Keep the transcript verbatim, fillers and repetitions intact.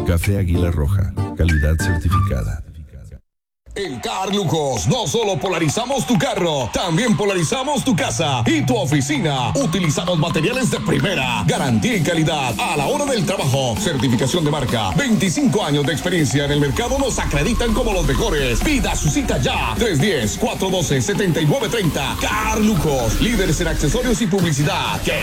Café Águila Roja, calidad certificada. En Car Lujos no solo polarizamos tu carro, también polarizamos tu casa y tu oficina. Utilizamos materiales de primera, garantía y calidad a la hora del trabajo. Certificación de marca, veinticinco años de experiencia en el mercado nos acreditan como los mejores. Pida su cita ya, tres uno cero, cuatro uno cero, siete nueve tres cero. Car Lujos, líderes en accesorios y publicidad.